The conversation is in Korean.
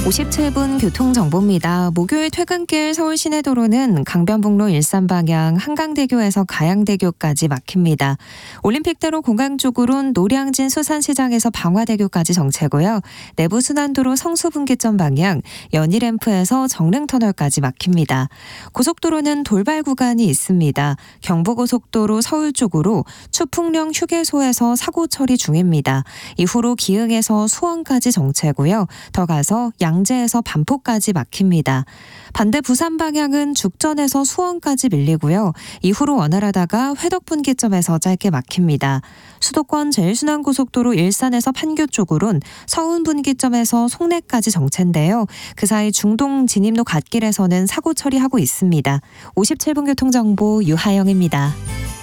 57분 교통정보입니다. 목요일 퇴근길 서울 시내도로는 강변북로 일산 방향 한강대교에서 가양대교까지 막힙니다. 올림픽대로 공항 쪽으론 노량진 수산시장에서 방화대교까지 정체고요. 내부순환도로 성수분기점 방향 연희램프에서 정릉터널까지 막힙니다. 고속도로는 돌발 구간이 있습니다. 경부고속도로 서울 쪽으로 추풍령 휴게소에서 사고 처리 중입니다. 이후로 기흥에서 수원까지 정체고요. 더 가서 양재에서 반포까지 막힙니다. 반대 부산 방향은 죽전에서 수원까지 밀리고요. 이후로 원활하다가 회덕분기점에서 짧게 막힙니다. 수도권 제일순환고속도로 일산에서 판교 쪽으론 서운분기점에서 송내까지 정체인데요. 그 사이 중동 진입로 갓길에서는 사고 처리하고 있습니다. 57분 교통정보 유하영입니다.